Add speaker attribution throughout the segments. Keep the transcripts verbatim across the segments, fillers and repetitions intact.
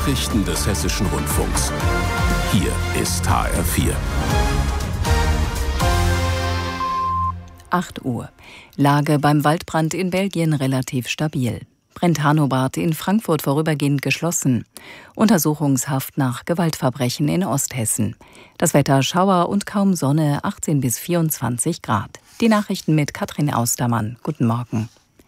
Speaker 1: Nachrichten des Hessischen Rundfunks. Hier ist H R vier.
Speaker 2: acht Uhr. Lage beim Waldbrand in Belgien relativ stabil. Brentano-Bad in Frankfurt vorübergehend geschlossen. Untersuchungshaft nach Gewaltverbrechen in Osthessen. Das Wetter Schauer und kaum Sonne, achtzehn bis vierundzwanzig Grad. Die Nachrichten mit Katrin Austermann. Guten Morgen.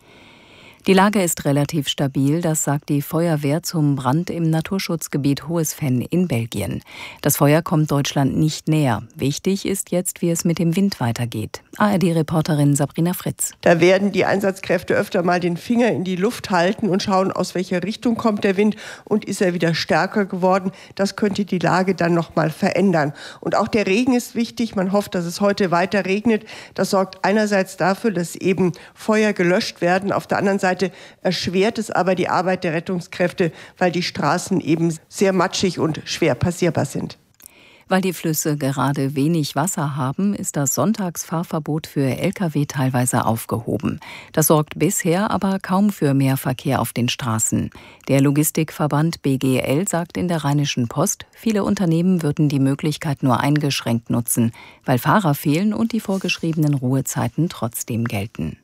Speaker 2: Die Lage ist relativ stabil, das sagt die Feuerwehr zum Brand im Naturschutzgebiet Hohes-Venn in Belgien. Das Feuer kommt Deutschland nicht näher. Wichtig ist jetzt, wie es mit dem Wind weitergeht. A R D-Reporterin Sabrina Fritz.
Speaker 3: Da werden die Einsatzkräfte öfter mal den Finger in die Luft halten und schauen, aus welcher Richtung kommt der Wind und ist er wieder stärker geworden. Das könnte die Lage dann noch mal verändern. Und auch der Regen ist wichtig. Man hofft, dass es heute weiter regnet. Das sorgt einerseits dafür, dass eben Feuer gelöscht werden. Auf der anderen Seite erschwert es aber die Arbeit der Rettungskräfte, weil die Straßen eben sehr matschig und schwer passierbar sind.
Speaker 2: Weil die Flüsse gerade wenig Wasser haben, ist das Sonntagsfahrverbot für L K W teilweise aufgehoben. Das sorgt bisher aber kaum für mehr Verkehr auf den Straßen. Der Logistikverband B G L sagt in der Rheinischen Post, viele Unternehmen würden die Möglichkeit nur eingeschränkt nutzen, weil Fahrer fehlen und die vorgeschriebenen Ruhezeiten trotzdem gelten.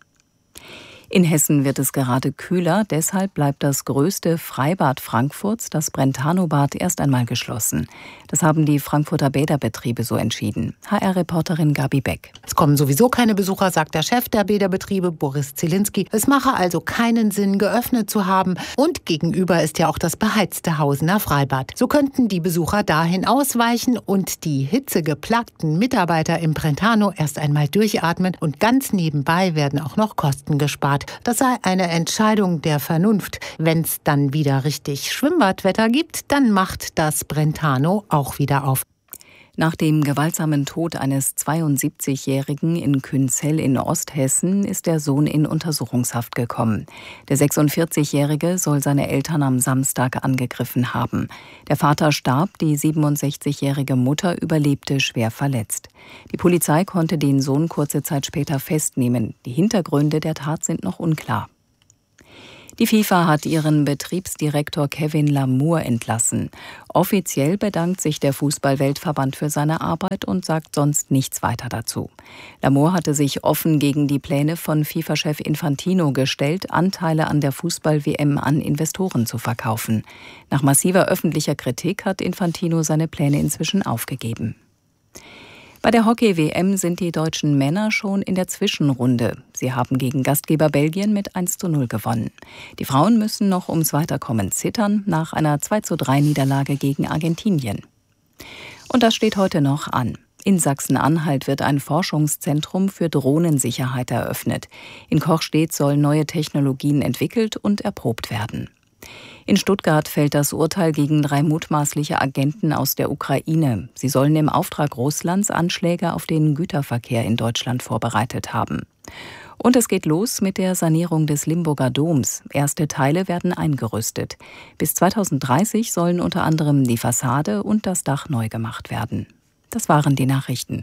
Speaker 2: In Hessen wird es gerade kühler, deshalb bleibt das größte Freibad Frankfurts, das Brentano-Bad, erst einmal geschlossen. Das haben die Frankfurter Bäderbetriebe so entschieden. H R-Reporterin Gabi Beck.
Speaker 4: Es kommen sowieso keine Besucher, sagt der Chef der Bäderbetriebe, Boris Zielinski. Es mache also keinen Sinn, geöffnet zu haben. Und gegenüber ist ja auch das beheizte Hausener Freibad. So könnten die Besucher dahin ausweichen und die hitzegeplagten Mitarbeiter im Brentano erst einmal durchatmen. Und ganz nebenbei werden auch noch Kosten gespart. Das sei eine Entscheidung der Vernunft. Wenn es dann wieder richtig Schwimmbadwetter gibt, dann macht das Brentano auch wieder auf.
Speaker 2: Nach dem gewaltsamen Tod eines zweiundsiebzigjährigen in Künzell in Osthessen ist der Sohn in Untersuchungshaft gekommen. Der sechsundvierzigjährige soll seine Eltern am Samstag angegriffen haben. Der Vater starb, die siebenundsechzigjährige Mutter überlebte schwer verletzt. Die Polizei konnte den Sohn kurze Zeit später festnehmen. Die Hintergründe der Tat sind noch unklar. Die FIFA hat ihren Betriebsdirektor Kevin Lamour entlassen. Offiziell bedankt sich der Fußball-Weltverband für seine Arbeit und sagt sonst nichts weiter dazu. Lamour hatte sich offen gegen die Pläne von FIFA-Chef Infantino gestellt, Anteile an der Fußball-W M an Investoren zu verkaufen. Nach massiver öffentlicher Kritik hat Infantino seine Pläne inzwischen aufgegeben. Bei der Hockey-W M sind die deutschen Männer schon in der Zwischenrunde. Sie haben gegen Gastgeber Belgien mit eins zu null gewonnen. Die Frauen müssen noch ums Weiterkommen zittern nach einer zwei zu drei Niederlage gegen Argentinien. Und das steht heute noch an. In Sachsen-Anhalt wird ein Forschungszentrum für Drohnensicherheit eröffnet. In Kochstedt sollen neue Technologien entwickelt und erprobt werden. In Stuttgart fällt das Urteil gegen drei mutmaßliche Agenten aus der Ukraine. Sie sollen im Auftrag Russlands Anschläge auf den Güterverkehr in Deutschland vorbereitet haben. Und es geht los mit der Sanierung des Limburger Doms. Erste Teile werden eingerüstet. Bis zweitausenddreißig sollen unter anderem die Fassade und das Dach neu gemacht werden. Das waren die Nachrichten.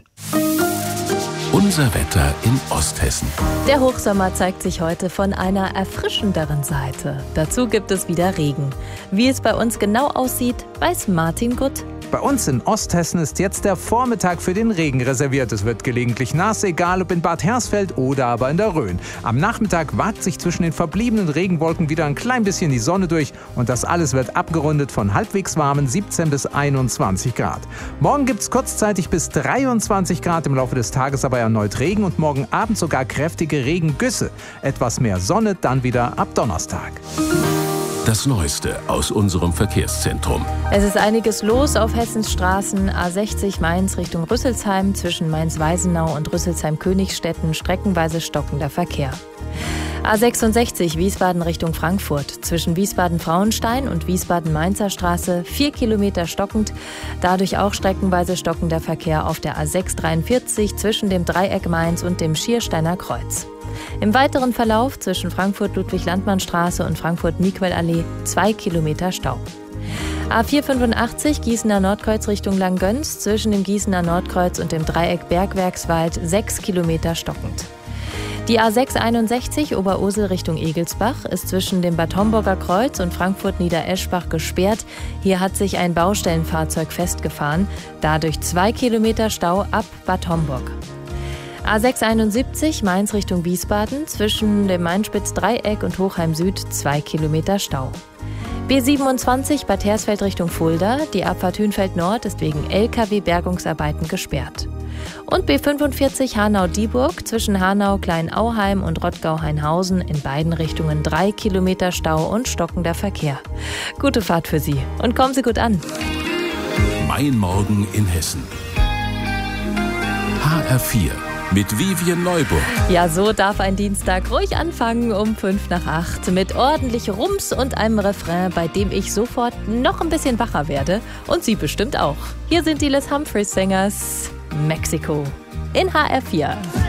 Speaker 1: Unser Wetter in Osthessen.
Speaker 5: Der Hochsommer zeigt sich heute von einer erfrischenderen Seite. Dazu gibt es wieder Regen. Wie es bei uns genau aussieht, weiß Martin Gutt.
Speaker 6: Bei uns in Osthessen ist jetzt der Vormittag für den Regen reserviert. Es wird gelegentlich nass, egal ob in Bad Hersfeld oder aber in der Rhön. Am Nachmittag wagt sich zwischen den verbliebenen Regenwolken wieder ein klein bisschen die Sonne durch und das alles wird abgerundet von halbwegs warmen siebzehn bis einundzwanzig Grad. Morgen gibt es kurzzeitig bis dreiundzwanzig Grad, im Laufe des Tages aber erneut Regen und morgen Abend sogar kräftige Regengüsse. Etwas mehr Sonne dann wieder ab Donnerstag.
Speaker 1: Das Neueste aus unserem Verkehrszentrum.
Speaker 5: Es ist einiges los auf Hessens Straßen. A sechzig Mainz Richtung Rüsselsheim, zwischen Mainz-Weisenau und Rüsselsheim-Königstetten streckenweise stockender Verkehr. A sechsundsechzig Wiesbaden Richtung Frankfurt, zwischen Wiesbaden-Frauenstein und Wiesbaden-Mainzer Straße vier Kilometer stockend, dadurch auch streckenweise stockender Verkehr auf der A sechs dreiundvierzig zwischen dem Dreieck Mainz und dem Schiersteiner Kreuz. Im weiteren Verlauf zwischen Frankfurt-Ludwig-Landmann-Straße und Frankfurt-Miquel-Allee zwei Kilometer Stau. A vier fünfundachtzig Gießener Nordkreuz Richtung Langgöns, zwischen dem Gießener Nordkreuz und dem Dreieck Bergwerkswald sechs Kilometer stockend. Die A sechs einundsechzig Oberursel Richtung Egelsbach ist zwischen dem Bad Homburger Kreuz und Frankfurt-Niedereschbach gesperrt. Hier hat sich ein Baustellenfahrzeug festgefahren. Dadurch zwei Kilometer Stau ab Bad Homburg. A sechs einundsiebzig Mainz Richtung Wiesbaden zwischen dem Mainspitz-Dreieck und Hochheim Süd zwei Kilometer Stau. B siebenundzwanzig Bad Hersfeld Richtung Fulda. Die Abfahrt Hünfeld Nord ist wegen L K W-Bergungsarbeiten gesperrt. Und B fünfundvierzig Hanau-Dieburg zwischen Hanau-Kleinauheim und Rottgau-Hainhausen in beiden Richtungen drei Kilometer Stau und stockender Verkehr. Gute Fahrt für Sie und kommen Sie gut an.
Speaker 1: Mein Morgen in Hessen. H R vier mit Vivian Neuburg.
Speaker 5: Ja, so darf ein Dienstag ruhig anfangen um fünf nach acht mit ordentlich Rums und einem Refrain, bei dem ich sofort noch ein bisschen wacher werde. Und Sie bestimmt auch. Hier sind die Les Humphreys Singers, Mexiko in H R vier.